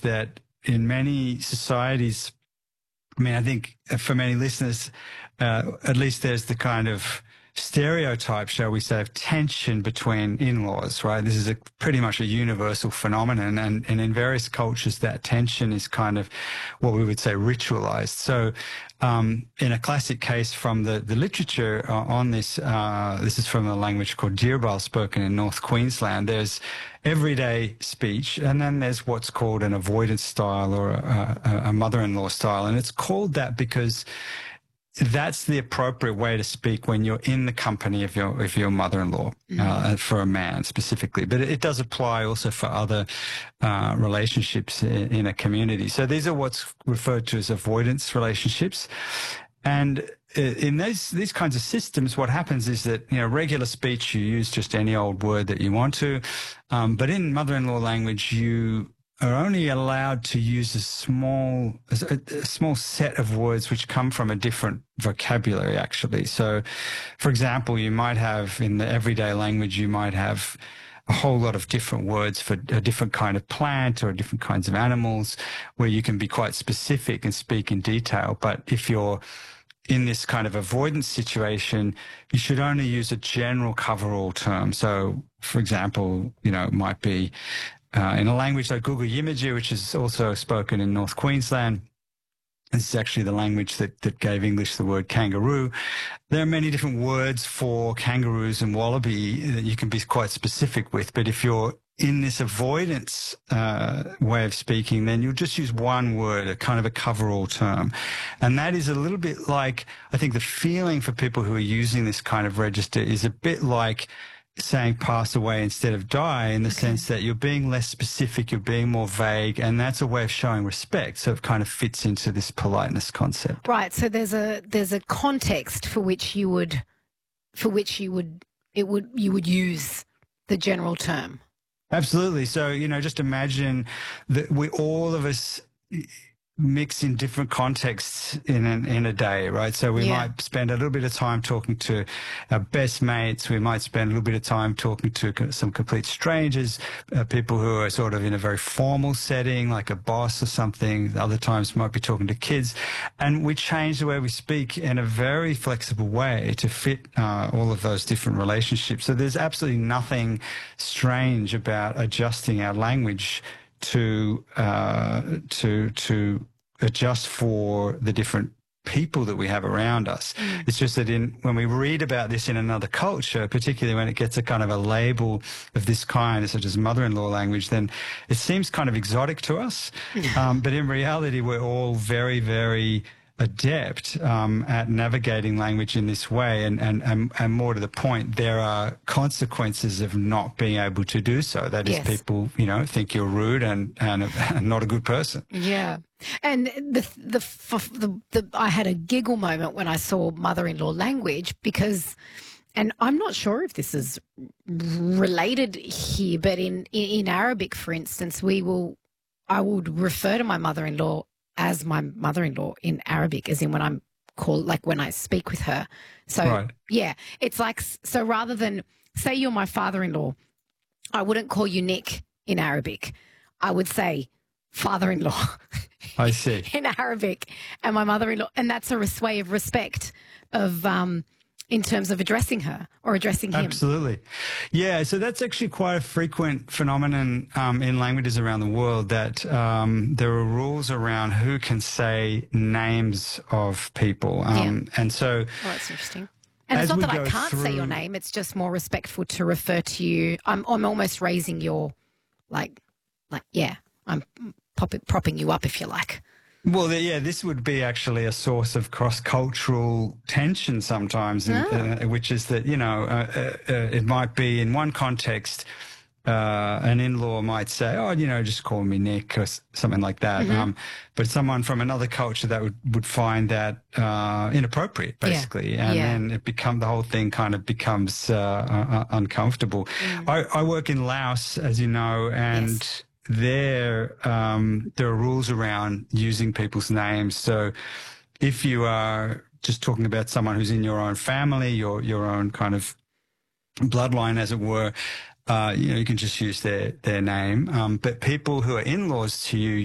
that in many societies, I mean, I think for many listeners, at least there's the kind of stereotype, shall we say, of tension between in-laws, right? This is pretty much a universal phenomenon, and in various cultures, that tension is kind of what we would say ritualized. So in a classic case from the literature on this, this is from a language called Dirbal, spoken in North Queensland. There's everyday speech, and then there's what's called an avoidance style or a mother-in-law style, and it's called that because that's the appropriate way to speak when you're in the company of your mother-in-law, for a man specifically. But it does apply also for other relationships in a community. So these are what's referred to as avoidance relationships. And in these kinds of systems, what happens is that, regular speech, you use just any old word that you want to. But in mother-in-law language, you are only allowed to use a small set of words which come from a different vocabulary, actually. So, for example, you might have, in the everyday language, you might have a whole lot of different words for a different kind of plant or different kinds of animals, where you can be quite specific and speak in detail. But if you're in this kind of avoidance situation, you should only use a general cover-all term. So, for example, it might be in a language like Guugu Yimiji, which is also spoken in North Queensland. This is actually the language that gave English the word kangaroo. There are many different words for kangaroos and wallaby that you can be quite specific with. But if you're in this avoidance way of speaking, then you'll just use one word, a kind of a cover-all term. And that is a little bit like, I think the feeling for people who are using this kind of register is a bit like saying pass away instead of die, in the sense that you're being less specific, you're being more vague, and that's a way of showing respect. So it kind of fits into this politeness concept. Right. So there's a context for which you would use the general term. Absolutely. So, just imagine that all of us mix in different contexts in a day, right? So we might spend a little bit of time talking to our best mates. We might spend a little bit of time talking to some complete strangers, people who are sort of in a very formal setting, like a boss or something. Other times might be talking to kids. And we change the way we speak in a very flexible way to fit all of those different relationships. So there's absolutely nothing strange about adjusting our language to adjust for the different people that we have around us. It's just that when we read about this in another culture, particularly when it gets a kind of a label of this kind, such as mother-in-law language, then it seems kind of exotic to us. But in reality, we're all very, very adept at navigating language in this way, and more to the point, there are consequences of not being able to do so. That is, people think you're rude and not a good person. Yeah, and I had a giggle moment when I saw mother-in-law language, because, and I'm not sure if this is related here, but in Arabic, for instance, I would refer to my mother-in-law as my mother-in-law in Arabic, as in when I'm called, like when I speak with her. So, yeah, it's like, so rather than say you're my father-in-law, I wouldn't call you Nick in Arabic. I would say father-in-law. I see. In Arabic, and my mother-in-law. And that's a way of respect of, in terms of addressing her or addressing him. Absolutely. Yeah, so that's actually quite a frequent phenomenon in languages around the world, that there are rules around who can say names of people. And so... Well, that's interesting. And it's not that I can't say your name, it's just more respectful to refer to you. I'm almost raising your, I'm propping you up, if you like. Well, yeah, this would be actually a source of cross-cultural tension sometimes, which is that, it might be in one context, an in-law might say, just call me Nick or something like that. But someone from another culture that would find that inappropriate, basically. And then the whole thing kind of becomes uncomfortable. I work in Laos, as you know, and... There are rules around using people's names. So if you are just talking about someone who's in your own family, your own kind of bloodline, as it were, you can just use their name. But people who are in-laws to you,